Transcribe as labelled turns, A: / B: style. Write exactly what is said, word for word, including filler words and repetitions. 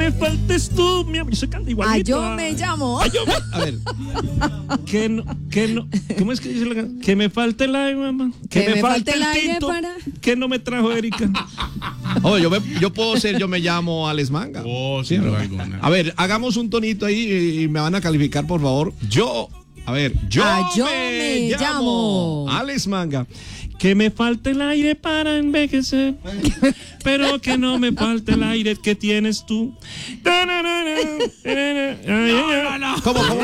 A: me faltes tú, mi amor. Yo se canta igualito.
B: Ah, yo me llamo.
A: Ah, yo me... A ver. Que no, que no. ¿Cómo es que dice la canción? Que me falte el aire, mamá. Que, que me, me falte, falte el, el tinto. Para... Que no me trajo Erika.
C: Oye, yo, me, yo puedo ser, yo me llamo Alex Manga.
D: Oh, sí,
C: sí,
D: no,
C: a ver, hagamos un tonito ahí y me van a calificar, por favor. Yo, a ver, yo,
B: ah, yo
C: me,
B: me
C: llamo, llamo Alex Manga.
A: Que me falte el aire para envejecer, pero que no me falte el aire que tienes tú.
C: No, no, no. ¿Cómo, cómo?